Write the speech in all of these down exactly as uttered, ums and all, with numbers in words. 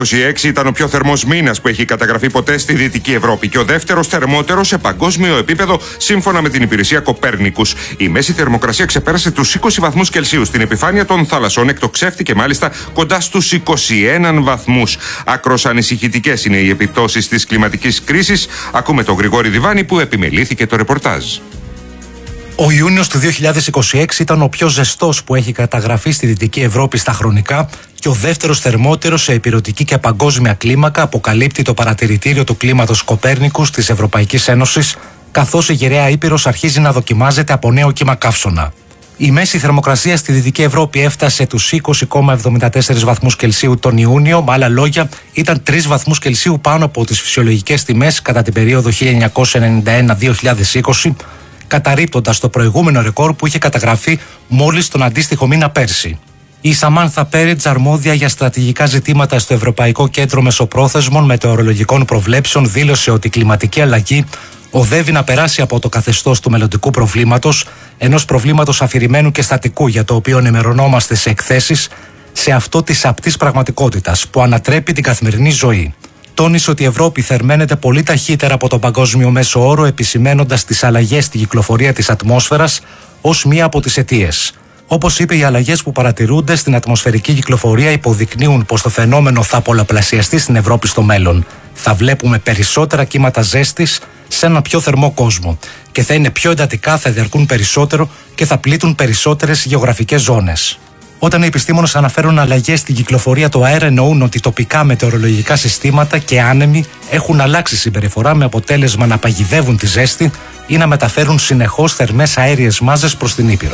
είκοσι έξι ήταν ο πιο θερμός μήνας που έχει καταγραφεί ποτέ στη Δυτική Ευρώπη και ο δεύτερος θερμότερος σε παγκόσμιο επίπεδο, σύμφωνα με την υπηρεσία Κοπέρνικους. Η μέση θερμοκρασία ξεπέρασε τους είκοσι βαθμούς Κελσίου στην επιφάνεια των θαλασσών, εκτοξεύτηκε μάλιστα κοντά στους είκοσι ένα βαθμούς. Άκρως ανησυχητικές είναι οι επιπτώσεις της κλιματικής κρίσης. Ακούμε τον Γρηγόρη Διβάνη που επιμελήθηκε το ρεπορτάζ. Ο Ιούνιος του δύο χιλιάδες είκοσι έξι ήταν ο πιο ζεστός που έχει καταγραφεί στη Δυτική Ευρώπη στα χρονικά και ο δεύτερος θερμότερος σε ηπειρωτική και παγκόσμια κλίμακα, αποκαλύπτει το παρατηρητήριο του κλίματος Κοπέρνικους της Ευρωπαϊκής Ένωσης, καθώς η γυραιά Ήπειρος αρχίζει να δοκιμάζεται από νέο κύμα καύσωνα. Η μέση θερμοκρασία στη Δυτική Ευρώπη έφτασε τους είκοσι κόμμα εβδομήντα τέσσερα βαθμούς Κελσίου τον Ιούνιο, με άλλα λόγια ήταν τρεις βαθμούς Κελσίου πάνω από τις φυσιολογικές τιμές κατά την περίοδο χίλια εννιακόσια ενενήντα ένα με δύο χιλιάδες είκοσι, καταρρίπτοντας το προηγούμενο ρεκόρ που είχε καταγραφεί μόλις τον αντίστοιχο μήνα πέρσι. Η Σαμάνθα Πέριτζ, αρμόδια για στρατηγικά ζητήματα στο Ευρωπαϊκό Κέντρο Μεσοπρόθεσμων Μετεωρολογικών Προβλέψεων, δήλωσε ότι η κλιματική αλλαγή οδεύει να περάσει από το καθεστώς του μελλοντικού προβλήματος, ενός προβλήματος αφηρημένου και στατικού για το οποίο ενημερωνόμαστε σε εκθέσεις, σε αυτό της απτής πραγματικότητας που ανατρέπει την καθημερινή ζωή. Τόνισε ότι η Ευρώπη θερμαίνεται πολύ ταχύτερα από τον παγκόσμιο μέσο όρο, επισημαίνοντας τις αλλαγές στην κυκλοφορία της ατμόσφαιρας ως μία από τις αιτίες. Όπως είπε, οι αλλαγές που παρατηρούνται στην ατμοσφαιρική κυκλοφορία υποδεικνύουν πως το φαινόμενο θα πολλαπλασιαστεί στην Ευρώπη στο μέλλον. Θα βλέπουμε περισσότερα κύματα ζέστης σε ένα πιο θερμό κόσμο και θα είναι πιο εντατικά, θα διαρκούν περισσότερο και θα πλήττουν περισσότερες γεωγραφικές ζώνες. Όταν οι επιστήμονες αναφέρουν αλλαγές στην κυκλοφορία του αέρα, εννοούν ότι τοπικά μετεωρολογικά συστήματα και άνεμοι έχουν αλλάξει συμπεριφορά, με αποτέλεσμα να παγιδεύουν τη ζέστη ή να μεταφέρουν συνεχώς θερμές αέριες μάζες προς την Ήπειρο.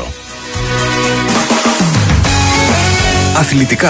Αθλητικά.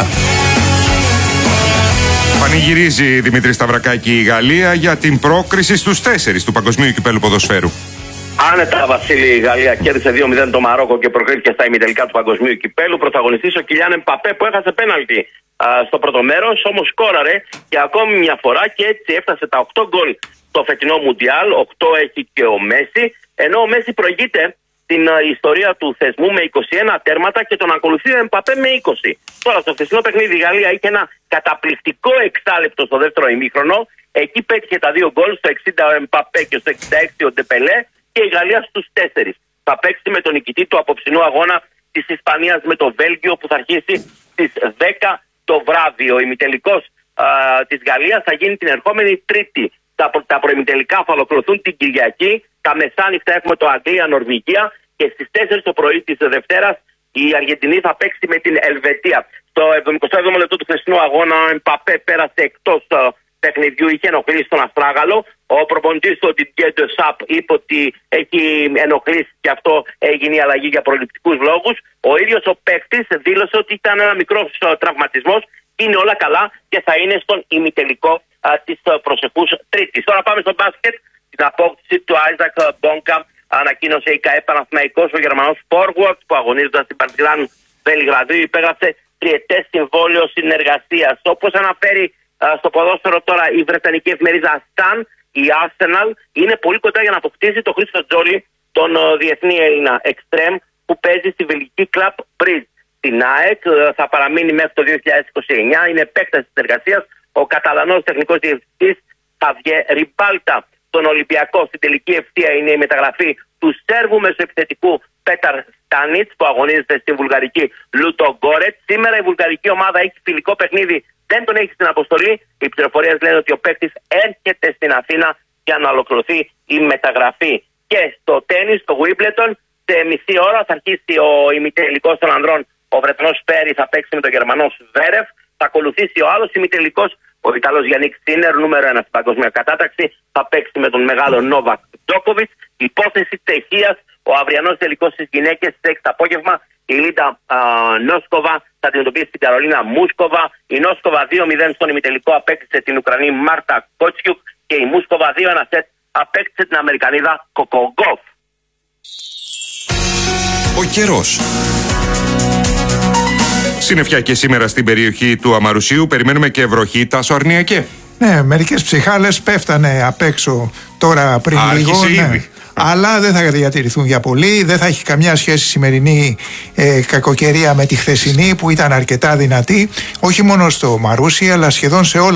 Πανηγυρίζει Δημήτρη Σταυρακάκη η Γαλλία για την πρόκριση στους τέσσερις του Παγκοσμίου Κυπέλλου Ποδοσφαίρου. Άνετα, Βασίλη, η Γαλλία κέρδισε δύο μηδέν το Μαρόκο και προκρίθηκε στα ημιτελικά του Παγκοσμίου Κυπέλλου. Πρωταγωνιστής ο Κιλιάν Εμπαπέ που έχασε πέναλτι α, στο πρώτο μέρος, όμως σκόραρε και ακόμη μια φορά και έτσι έφτασε τα οκτώ γκολ στο φετινό Μουντιάλ. οκτώ έχει και ο Μέση, ενώ ο Μέση προηγείται την α, ιστορία του θεσμού με είκοσι ένα τέρματα και τον ακολουθεί ο Εμπαπέ με είκοσι. Τώρα, στο χθεσινό παιχνίδι η Γαλλία είχε ένα καταπληκτικό εξάλεπτο στο δεύτερο ημίχρονο. Εκεί πέτυχε τα δύο γκολ, στο εξήντα ο Εμπαπέ και στο εξήντα έξι ο Ντεπελέ. Και η Γαλλία στους τέσσερις. Θα παίξει με τον νικητή του απόψινού αγώνα της Ισπανίας με το Βέλγιο που θα αρχίσει στις δέκα το βράδυ. Ο ημιτελικός της Γαλλίας θα γίνει την ερχόμενη Τρίτη. Τα, τα προημιτελικά θα ολοκληρωθούν την Κυριακή. Τα μεσάνυχτα έχουμε το Αγγλία-Νορβηγία και στις τέσσερις το πρωί της Δευτέρας η Αργεντινή θα παίξει με την Ελβετία. Στο εβδομηκοστό έβδομο λεπτό του χθεσινού αγώνα ο Εμπαπέ πέρασε εκτός παιχνιδιού, είχε ενοχλήσει τον Αστράγαλο. Ο προπονητής του Didier Deschamps είπε ότι έχει ενοχλήσει και αυτό έγινε η αλλαγή για προληπτικούς λόγους. Ο ίδιος ο παίκτης δήλωσε ότι ήταν ένα μικρός τραυματισμός, είναι όλα καλά και θα είναι στον ημιτελικό α, της προσεχούς Τρίτης. Τώρα πάμε στο μπάσκετ. Την απόκτηση του Άιζακ Μπόνκα ανακοίνωσε η ΚΑΕ Παναθηναϊκός, ο Γερμανός forward που αγωνίζοντας στην Παρτιζάν Βελιγραδίου υπέγραψε τριετές συμβόλαιο συνεργασίας. Όπως αναφέρει στο ποδόσφαιρο τώρα η βρετανική εφημερίδα Sun, η Arsenal είναι πολύ κοντά για να αποκτήσει το Χρήστο Τζόλι, τον διεθνή Έλληνα εξτρέμ που παίζει στη βελγική Club Brugge. Στην ΑΕΚ θα παραμείνει μέχρι το δύο χιλιάδες είκοσι εννιά, είναι επέκταση της συνεργασίας ο Καταλανός τεχνικός διευθυντής Χαβιέ Ριμπάλτα. Τον Ολυμπιακό στην τελική ευθεία είναι η μεταγραφή του Σέρβου μεσοεπιθετικού Πέταρ Στάνιτς που αγωνίζεται στην βουλγαρική Λούτο Γκόρετ. Σήμερα η βουλγαρική ομάδα έχει φιλικό παιχνίδι, δεν τον έχει στην αποστολή. Οι πληροφορίες λένε ότι ο παίκτης έρχεται στην Αθήνα για να ολοκληρωθεί η μεταγραφή. Και στο τένις, στο Wimbledon, σε μισή ώρα θα αρχίσει ο ημιτελικός των ανδρών. Ο Βρετανός Πέρι θα παίξει με τον Γερμανό Σβέρεφ. Θα ακολουθήσει ο άλλος ημιτελικός, ο Ιταλός Γιάννικ Σίνερ, νούμερο ένα στην παγκόσμια κατάταξη. Θα παίξει με τον μεγάλο Νόβακ Τζόκοβιτς. Υπόθεση Τσεχίας, ο αυριανός τελικός στις γυναίκες στις έξι το απόγευμα. Η Λίντα Νόσκοβα θα αντιμετωπίσει την Καρολίνα Μούσκοβα. Η Νόσκοβα δύο μηδέν στον ημιτελικό απέκτησε την Ουκρανή Μάρτα Κότσιουκ και η Μούσκοβα δύο ένα σετ απέκτησε την Αμερικανίδα Κοκογκόφ. Ο καιρός. Συννεφιά και σήμερα στην περιοχή του Αμαρουσίου. Περιμένουμε και βροχή. Τάσο Αρνιακέ. Ναι, μερικές ψυχάλες πέφτανε απ' έξω τώρα πριν Άρχισε λίγο. ήδη. Ναι. αλλά δεν θα διατηρηθούν για πολύ. Δεν θα έχει καμιά σχέση η σημερινή ε, κακοκαιρία με τη χθεσινή που ήταν αρκετά δυνατή, όχι μόνο στο Μαρούσι αλλά σχεδόν σε όλα